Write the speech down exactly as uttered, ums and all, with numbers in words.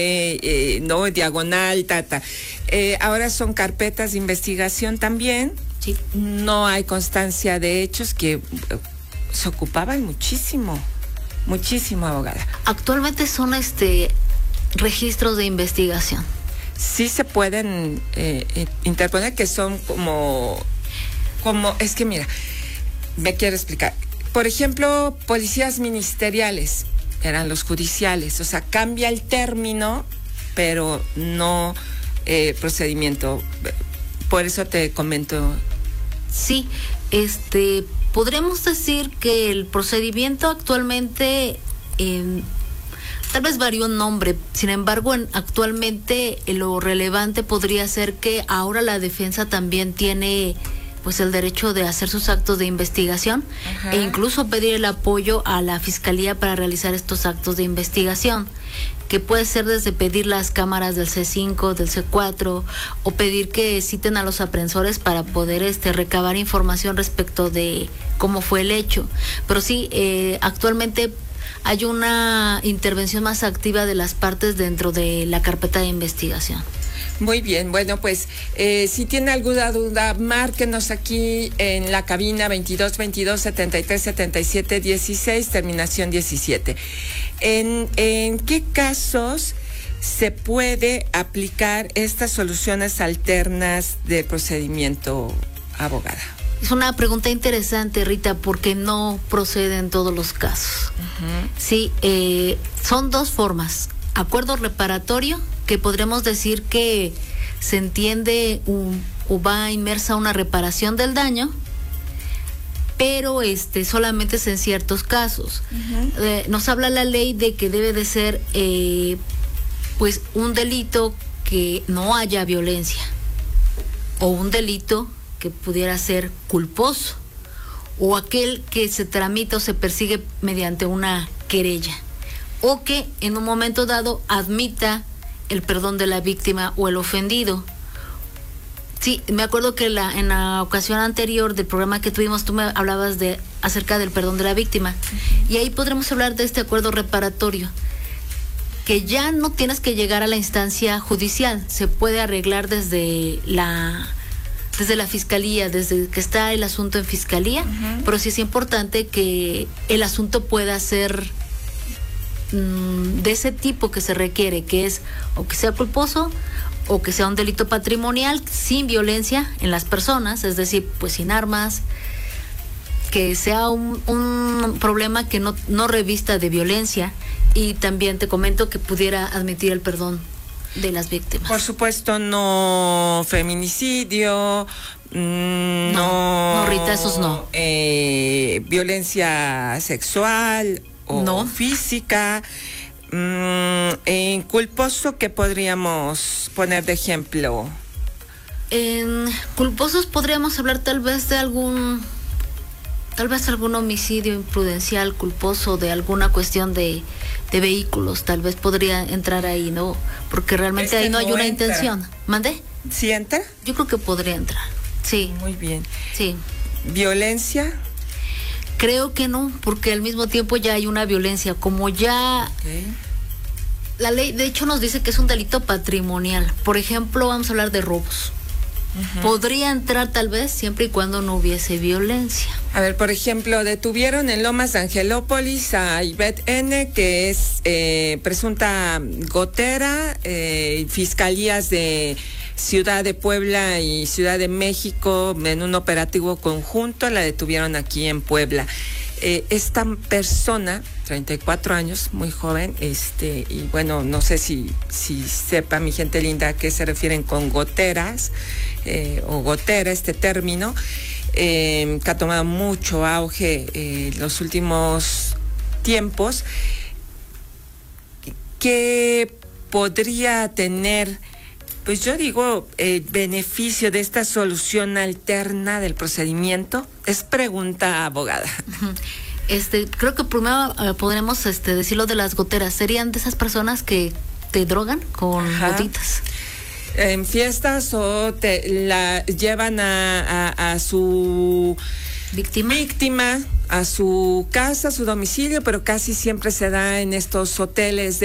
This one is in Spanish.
Eh, eh, no, diagonal, tata. Eh, ahora son carpetas de investigación también. Sí. No hay constancia de hechos que eh, se ocupaban muchísimo, muchísimo, abogada. Actualmente son este registros de investigación. Sí se pueden eh, eh, interponer, que son como, como, es que mira, me quiero explicar. Por ejemplo, policías ministeriales. Eran los judiciales, o sea, cambia el término, pero no eh, procedimiento. Por eso te comento. Sí, este, podremos decir que el procedimiento actualmente, eh, tal vez varió un nombre, sin embargo, en, actualmente eh, lo relevante podría ser que ahora la defensa también tiene pues el derecho de hacer sus actos de investigación. Ajá. E incluso pedir el apoyo a la fiscalía para realizar estos actos de investigación, que puede ser desde pedir las cámaras del C cinco, del C cuatro, o pedir que citen a los aprensores para poder este recabar información respecto de cómo fue el hecho. Pero sí, eh, actualmente hay una intervención más activa de las partes dentro de la carpeta de investigación. Muy bien, bueno, pues eh, si tiene alguna duda, márquenos aquí en la cabina veintidós veintidós setenta y tres setenta y siete dieciséis, terminación diecisiete. ¿En, en qué casos se puede aplicar estas soluciones alternas de procedimiento, abogada? Es una pregunta interesante, Rita, porque no procede en todos los casos. Uh-huh. Sí, eh, son dos formas. Acuerdo reparatorio, que podremos decir que se entiende un, o va inmersa una reparación del daño, pero este solamente es en ciertos casos. Uh-huh. Eh, nos habla la ley de que debe de ser eh, pues un delito que no haya violencia, o un delito que pudiera ser culposo, o aquel que se tramita o se persigue mediante una querella, o que en un momento dado admita el perdón de la víctima o el ofendido. Sí, me acuerdo que la, en la ocasión anterior del programa que tuvimos, tú me hablabas de acerca del perdón de la víctima. Uh-huh. Y ahí podremos hablar de este acuerdo reparatorio, que ya no tienes que llegar a la instancia judicial, se puede arreglar desde la desde la fiscalía, desde que está el asunto en fiscalía. Uh-huh. Pero sí es importante que el asunto pueda ser de ese tipo que se requiere, que es o que sea culposo o que sea un delito patrimonial sin violencia en las personas, es decir, pues sin armas, que sea un, un problema que no, no revista de violencia, y también te comento que pudiera admitir el perdón de las víctimas. Por supuesto, no feminicidio, mmm, no, no, no, Rita, esos no. Eh, violencia sexual o no. física. Mm, en culposo, ¿qué podríamos poner de ejemplo? En culposos podríamos hablar tal vez de algún, tal vez algún homicidio imprudencial culposo, de alguna cuestión de, de vehículos, tal vez podría entrar ahí, ¿no? Porque realmente este ahí no, no hay una entra. intención. ¿Mande? ¿Sí entra? Yo creo que podría entrar, sí. Muy bien. Sí. ¿Violencia? Creo que no, porque al mismo tiempo ya hay una violencia, como ya okay. La ley de hecho nos dice que es un delito patrimonial. Por ejemplo, vamos a hablar de robos. Uh-huh. Podría entrar tal vez siempre y cuando no hubiese violencia. A ver, por ejemplo, detuvieron en Lomas de Angelópolis a Ivette N., que es eh, presunta gotera, eh, fiscalías de Ciudad de Puebla y Ciudad de México en un operativo conjunto, la detuvieron aquí en Puebla. Eh, esta persona, treinta y cuatro años, muy joven, este, y bueno, no sé si, si sepa mi gente linda a qué se refieren con goteras, eh, o gotera, este término, eh, que ha tomado mucho auge en eh, los últimos tiempos, que podría tener, pues yo digo, el beneficio de esta solución alterna del procedimiento. Es pregunta, abogada. Este, creo que primero eh, podremos este, decir lo de las goteras. ¿Serían de esas personas que te drogan con Ajá. gotitas? En fiestas, o te la llevan a, a, a su víctima. víctima, a su casa, a su domicilio, pero casi siempre se da en estos hoteles de